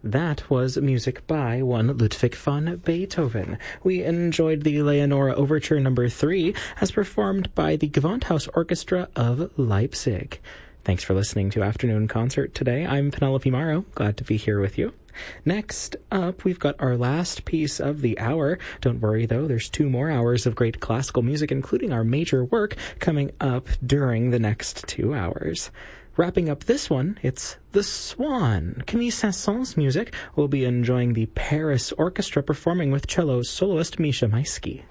That was music by one Ludwig van Beethoven. We enjoyed the Leonora Overture No. 3 as performed by the Gewandhaus Orchestra of Leipzig. Thanks for listening to Afternoon Concert today. I'm Penelope Morrow. Glad to be here with you. Next up, we've got our last piece of the hour. Don't worry, though, there's 2 more hours of great classical music, including our major work, coming up during the next 2 hours. Wrapping up this one, it's The Swan. Camille Saint-Saëns' music. We'll be enjoying the Paris Orchestra performing with cello soloist Misha Maisky.